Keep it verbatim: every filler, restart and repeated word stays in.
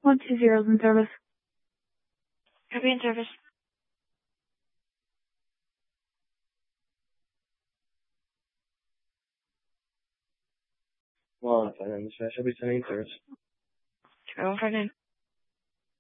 One two zeros in service. Copy in service. One five nine, this shall be sending service. One five nine.